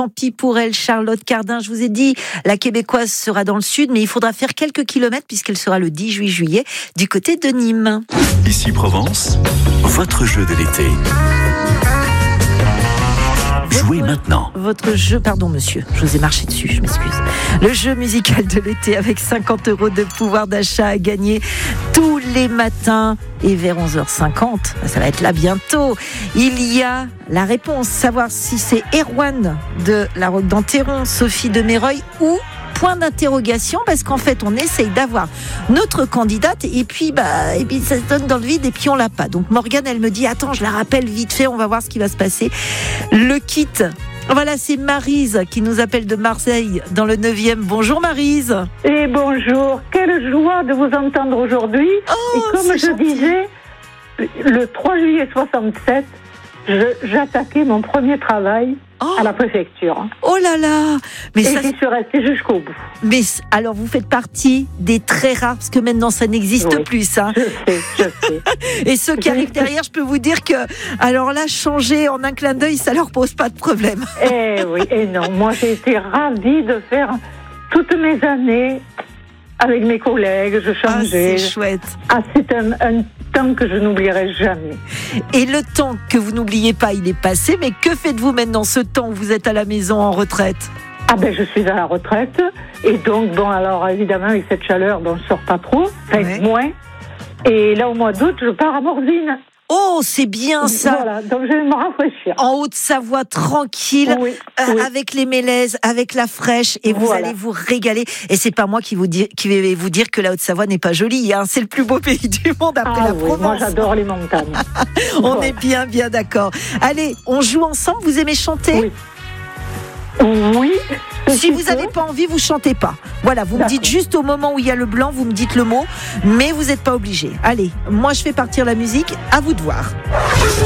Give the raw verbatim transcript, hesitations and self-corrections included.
Tant pis pour elle, Charlotte Cardin. Je vous ai dit, la Québécoise sera dans le sud, mais il faudra faire quelques kilomètres puisqu'elle sera le dix juillet du côté de Nîmes. Ici Provence, votre jeu de l'été. Jouez Votre- maintenant. Votre jeu, pardon monsieur, je vous ai marché dessus, je m'excuse. Le jeu musical de l'été avec cinquante euros de pouvoir d'achat à gagner tous les matins et vers onze heures cinquante, ça va être là bientôt. Il y a la réponse, savoir si c'est Erwan de la Roque d'Enterron, Sophie de Méreuil ou point d'interrogation, parce qu'en fait on essaye d'avoir notre candidate et puis bah et puis ça se donne dans le vide et puis on l'a pas. Donc Morgane, elle me dit attends, je la rappelle vite fait, on va voir ce qui va se passer. Le kit, voilà, c'est Maryse qui nous appelle de Marseille dans le neuvième. Bonjour Maryse. Et bonjour, quelle joie de vous entendre aujourd'hui. Oh, et comme c'est je gentil. disais, le trois juillet soixante-sept, je- j'attaquais mon premier travail Oh, à la préfecture. oh là là. Mais Et ça, j'y suis restée jusqu'au bout. mais alors vous faites partie des très rares parce que maintenant ça n'existe Oui. plus ça. Je sais, je sais. Et ceux qui arrivent derrière, je peux vous dire que alors là changer en un clin d'œil, ça leur pose pas de problème. Eh oui, et non, moi j'ai été ravie de faire toutes mes années avec mes collègues, je Ah, changeais. c'est chouette. Ah, c'est un, un temps que je n'oublierai jamais. Et le temps que vous n'oubliez pas, il est passé. Mais que faites-vous maintenant, ce temps où vous êtes à la maison en retraite? Ah ben je suis à la retraite et donc bon alors évidemment avec cette chaleur bon je sors pas trop, enfin Ouais. moins. Et là au mois d'août je pars à Morzine. Oh, c'est bien ça. Voilà, donc je vais me rafraîchir. En Haute-Savoie, tranquille, Oui, euh, oui. avec les mélèzes, avec la fraîche, et vous Voilà. allez vous régaler. Et c'est pas moi qui, vous dis, qui vais vous dire que la Haute-Savoie n'est pas jolie. Hein. C'est le plus beau pays du monde après Ah la oui, Provence. moi j'adore les montagnes. On Voilà. est bien, bien d'accord. Allez, on joue ensemble. Vous aimez chanter? Oui. Oui. Si un vous petit n'avez peu. pas envie, vous chantez pas. Voilà, vous me dites D'accord. juste au moment où il y a le blanc, vous me dites le mot, mais vous n'êtes pas obligé. Allez, moi je fais partir la musique, à vous de voir.